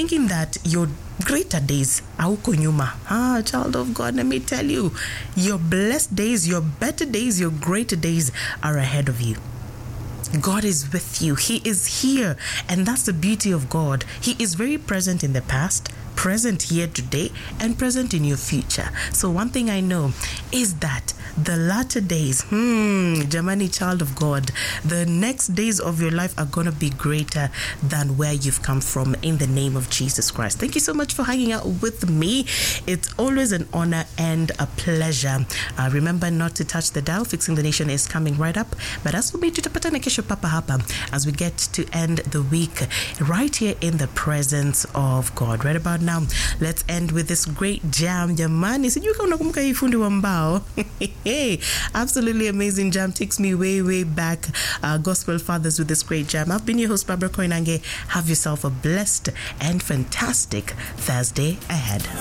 thinking that your greater days are huko nyuma. Child of God, let me tell you, your blessed days, your better days, your greater days are ahead of you. God is with you. He is here. And that's the beauty of God. He is very present in the past, present here today, and present in your future. So one thing I know is that the latter days, Jamani, child of God, the next days of your life are going to be greater than where you've come from, in the name of Jesus Christ. Thank you so much for hanging out with me. It's always an honor and a pleasure. Remember not to touch the dial. Fixing the Nation is coming right up. But as for me, tutapatana kesho papa hapa as we get to end the week right here in the presence of God. Right about now, let's end with this great jam. Jamani, sijui kama unakumbuka hii fundi wa mbao. Hey, absolutely amazing jam. Takes me way back. Gospel Fathers with this great jam. I've been your host, Barbara Koinange. Have yourself a blessed and fantastic Thursday ahead.